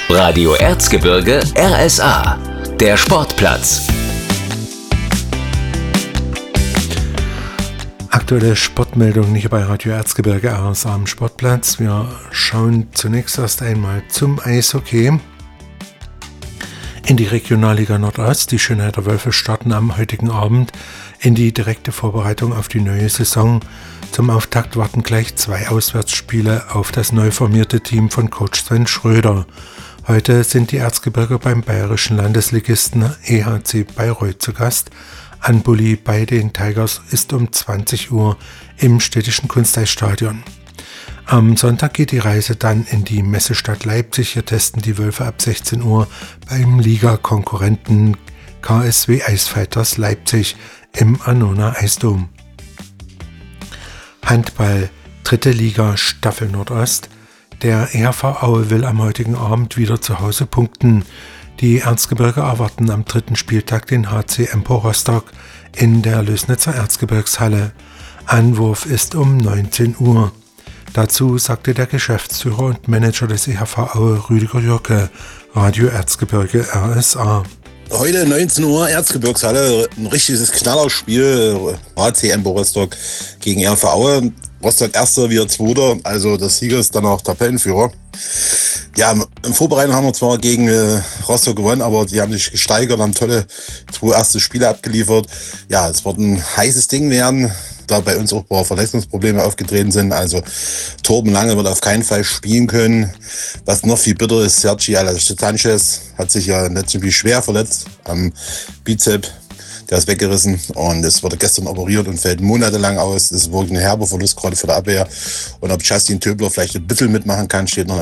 Radio Erzgebirge RSA, der Sportplatz. Aktuelle Sportmeldung hier bei Radio Erzgebirge RSA am Sportplatz. Wir schauen zunächst erst einmal zum Eishockey. In die Regionalliga Nordost. Die Schönheiter Wölfe starten am heutigen Abend in die direkte Vorbereitung auf die neue Saison. Zum Auftakt warten gleich 2 Auswärtsspiele auf das neu formierte Team von Coach Sven Schröder. Heute sind die Erzgebirger beim bayerischen Landesligisten EHC Bayreuth zu Gast. Anbully bei den Tigers ist um 20 Uhr im städtischen Kunsteisstadion. Am Sonntag geht die Reise dann in die Messestadt Leipzig. Hier testen die Wölfe ab 16 Uhr beim Liga-Konkurrenten KSW Eisfighters Leipzig im Annona Eisdom. Handball, 3. Liga, Staffel Nordost. Der EHV Aue will am heutigen Abend wieder zu Hause punkten. Die Erzgebirger erwarten am 3. Spieltag den HC Empor Rostock in der Lößnitzer Erzgebirgshalle. Anwurf ist um 19 Uhr. Dazu sagte der Geschäftsführer und Manager des EHV Aue, Rüdiger Jürke, Radio Erzgebirge RSA. Heute 19 Uhr Erzgebirgshalle, ein richtiges Knallerspiel, HC Empor Rostock gegen EHV Aue. Rostock Erster, wir Zweiter, also der Sieger ist dann auch Tabellenführer. Ja, im Vorbereitung haben wir zwar gegen Rostock gewonnen, aber die haben sich gesteigert, haben tolle 2 erste Spiele abgeliefert. Ja, es wird ein heißes Ding werden, da bei uns auch ein paar Verletzungsprobleme aufgetreten sind. Also Torben Lange wird auf keinen Fall spielen können. Was noch viel bitter ist, Sergi Sanchez hat sich ja letztendlich schwer verletzt am Bizeps. Der ist weggerissen und es wurde gestern operiert und fällt monatelang aus. Das ist wirklich ein herber Verlust, gerade für die Abwehr. Und ob Justin Töbler vielleicht ein bisschen mitmachen kann, steht noch